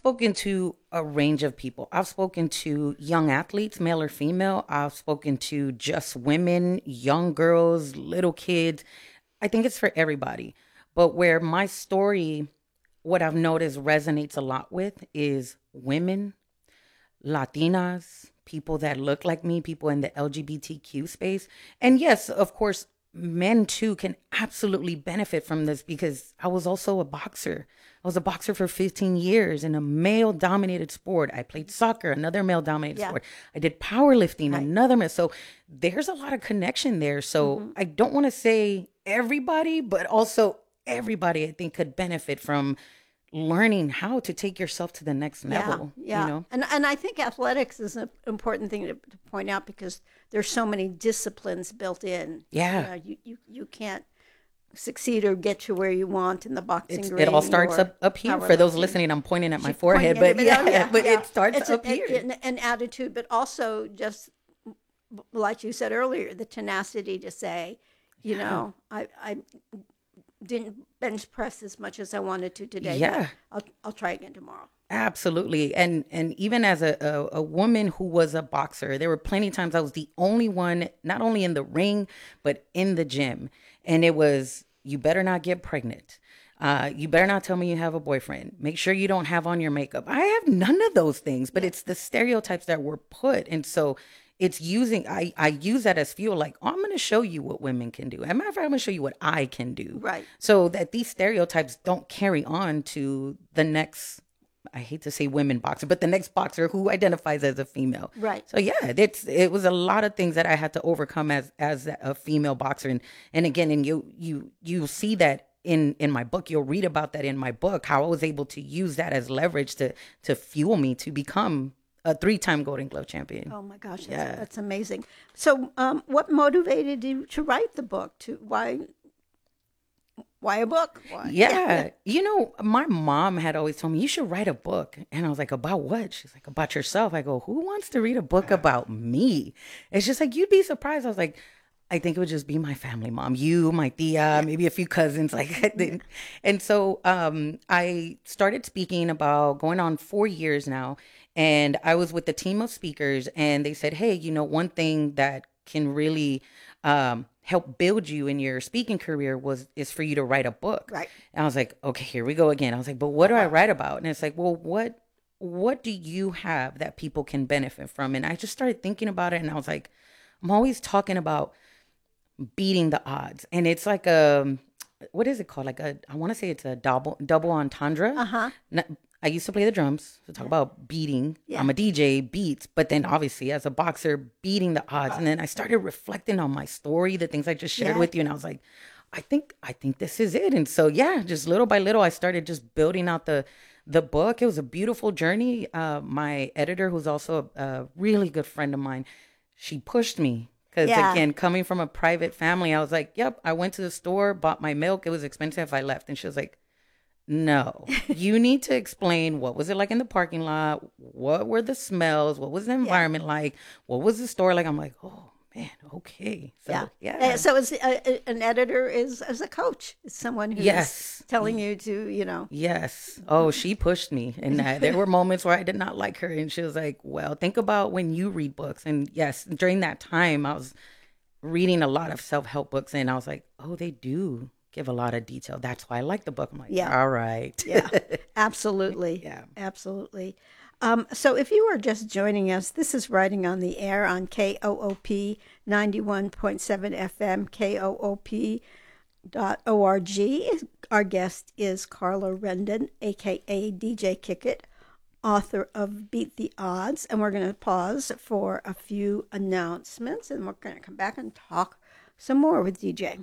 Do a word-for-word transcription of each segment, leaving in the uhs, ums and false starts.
spoken to a range of people. I've spoken to young athletes, male or female. I've spoken to just women, young girls, little kids. I think it's for everybody. But where my story, what I've noticed resonates a lot with is women, Latinas, people that look like me, people in the L G B T Q space. And yes, of course, men too can absolutely benefit from this because I was also a boxer. I was a boxer for fifteen years in a male dominated sport. I played soccer, another male dominated yeah. sport. I did powerlifting, right. another male. So there's a lot of connection there. So mm-hmm. I don't want to say everybody, but also everybody I think could benefit from learning how to take yourself to the next level. Yeah, yeah. You know? And and I think athletics is an important thing to, to point out because there's so many disciplines built in. Yeah. You know, you, you, you can't succeed or get to where you want in the boxing it's, ring. It all starts up, up here. For those listening, I'm pointing at my She's forehead, but yeah, out, yeah, but yeah. it starts it's up a, here. An, an attitude, but also just like you said earlier, the tenacity to say, you yeah. know, I, I didn't bench press as much as I wanted to today. Yeah. I'll, I'll try again tomorrow. Absolutely. And and even as a, a, a woman who was a boxer, there were plenty of times I was the only one, not only in the ring, but in the gym. And it was, you better not get pregnant. Uh, you better not tell me you have a boyfriend. Make sure you don't have on your makeup. I have none of those things, but yeah. it's the stereotypes that were put. And so it's using, I, I use that as fuel. Like, oh, I'm going to show you what women can do. As a matter of fact, I'm going to show you what I can do. Right. So that these stereotypes don't carry on to the next, I hate to say women boxer, but the next boxer who identifies as a female. Right. So yeah, it's, it was a lot of things that I had to overcome as, as a female boxer. And, and again, and you, you, you see that in, in my book, you'll read about that in my book, how I was able to use that as leverage to, to fuel me to become a three-time Golden Glove champion. Oh my gosh, that's, yeah. that's amazing. So, um, what motivated you to write the book? To why, why a book? Why? Yeah, you know, my mom had always told me you should write a book, and I was like, about what? She's like, about yourself. I go, who wants to read a book about me? It's just like you'd be surprised. I was like, I think it would just be my family, mom, you, my tia, maybe a few cousins, like. And so, um, I started speaking about going on four years now. And I was with a team of speakers and they said, hey, you know, one thing that can really um, help build you in your speaking career was is for you to write a book. Right. And I was like, okay, here we go again. I was like, but what do I write about? And it's like, well, what what do you have that people can benefit from? And I just started thinking about it. And I was like, I'm always talking about beating the odds. And it's like a, what is it called? Like a, I want to say it's a double, double entendre. Uh-huh. Not, I used to play the drums, so talk yeah. about beating. Yeah. I'm a D J, beats, but then obviously as a boxer, beating the odds. And then I started reflecting on my story, the things I just shared yeah. with you. And I was like, I think, I think this is it. And so, yeah, just little by little, I started just building out the, the book. It was a beautiful journey. Uh, my editor, who's also a, a really good friend of mine, she pushed me. Because yeah. again, coming from a private family, I was like, yep, I went to the store, bought my milk. It was expensive. I left. And she was like, no, you need to explain what was it like in the parking lot? What were the smells? What was the environment yeah. like? What was the store like? I'm like, oh man, okay. So, yeah. yeah. Uh, so it's a, an editor is as a coach, it's someone who's yes. telling you to, you know. Yes. Oh, she pushed me. And uh, there were moments where I did not like her. And she was like, well, think about when you read books. And yes, during that time, I was reading a lot of self-help books. And I was like, oh, they do give a lot of detail. That's why I like the book. I'm like, yeah. all right. Yeah, absolutely. Yeah, absolutely. Um, so if you are just joining us, this is Writing on the Air on K O O P ninety-one point seven F M, K O O P dot org. Our guest is Carla Rendon, a k a. D J Kickit, author of Beat the Odds. And we're going to pause for a few announcements, and we're going to come back and talk some more with D J.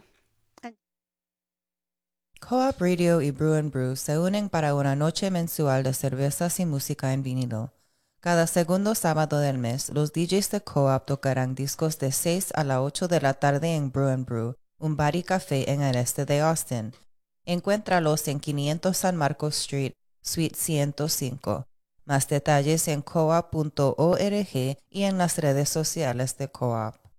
Co-op Radio y Brew and Brew se unen para una noche mensual de cervezas y música en vinilo. Cada segundo sábado del mes, los D Js de Co-op tocarán discos de seis a las ocho de la tarde en Brew and Brew, un bar y café en el este de Austin. Encuéntralos en quinientos San Marcos Street, Suite ciento cinco. Más detalles en coop punto org y en las redes sociales de Co-op.